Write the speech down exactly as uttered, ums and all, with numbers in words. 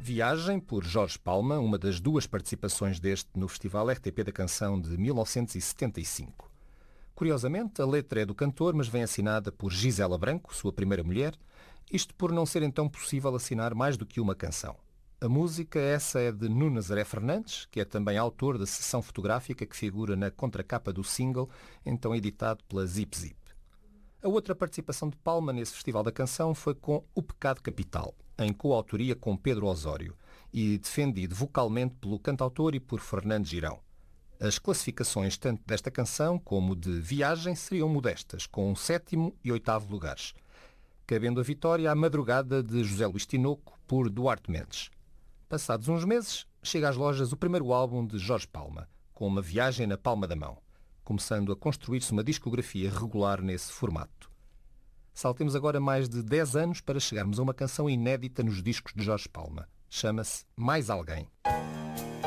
Viagem, por Jorge Palma, uma das duas participações deste no Festival R T P da Canção de mil novecentos e setenta e cinco. Curiosamente, a letra é do cantor, mas vem assinada por Gisela Branco, sua primeira mulher, isto por não ser então possível assinar mais do que uma canção. A música, essa é de Nuno Nazaré Fernandes, que é também autor da sessão fotográfica que figura na contracapa do single, então editado pela Zip Zip. A outra participação de Palma nesse Festival da Canção foi com O Pecado Capital, em coautoria com Pedro Osório, e defendido vocalmente pelo cantautor e por Fernando Girão. As classificações tanto desta canção como de Viagem seriam modestas, com sétimo e oitavo lugares, cabendo a vitória à Madrugada de José Luís Tinoco por Duarte Mendes. Passados uns meses, chega às lojas o primeiro álbum de Jorge Palma, com uma viagem na palma da mão, começando a construir-se uma discografia regular nesse formato. Saltemos agora mais de dez anos para chegarmos a uma canção inédita nos discos de Jorge Palma. Chama-se Mais Alguém.